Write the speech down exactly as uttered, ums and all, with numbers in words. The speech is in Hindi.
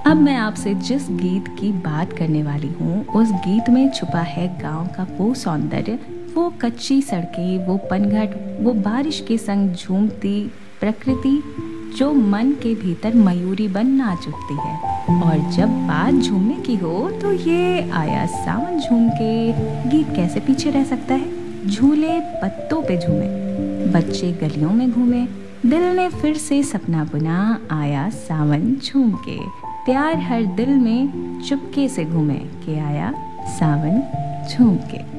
अब मैं आपसे जिस गीत की बात करने वाली हूँ उस गीत में छुपा है गांव का वो सौंदर्य, वो कच्ची सड़कें, वो पनघट, वो बारिश के संग झूमती प्रकृति जो मन के भीतर मयूरी बन नाच उठती है। और जब बात झूमने की हो तो ये आया सावन झूम के गीत कैसे पीछे रह सकता है। झूले पत्तों पे झूमे, बच्चे गलियों में घूमे, दिल ने फिर से सपना बुना, आया सावन झूम के। प्यार हर दिल में चुपके से घूमे, के आया सावन झूम के।